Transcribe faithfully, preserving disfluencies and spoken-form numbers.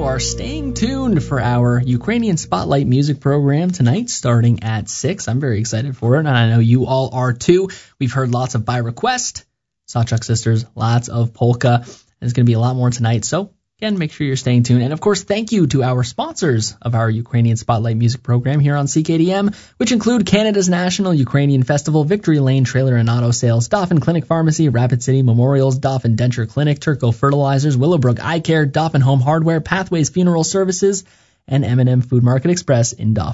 are staying tuned for our Ukrainian Spotlight music program tonight, starting at six. I'm very excited for it, and I know you all are too. We've heard lots of By Request, Sawchuck Sisters, lots of polka. There's going to be a lot more tonight, so again, make sure you're staying tuned. And of course, thank you to our sponsors of our Ukrainian Spotlight music program here on C K D M, which include Canada's National Ukrainian Festival, Victory Lane Trailer and Auto Sales, Dauphin Clinic Pharmacy, Rapid City Memorials, Dauphin Denture Clinic, Turco Fertilizers, Willowbrook Eye Care, Dauphin Home Hardware, Pathways Funeral Services, and M and M Food Market Express in Dauphin.